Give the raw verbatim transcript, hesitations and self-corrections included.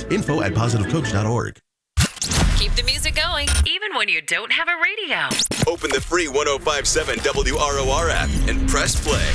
restrictions. Info at positive coach dot org. Keep the music going, even when you don't have a radio. Open the free one oh five point seven W R O R app and press play.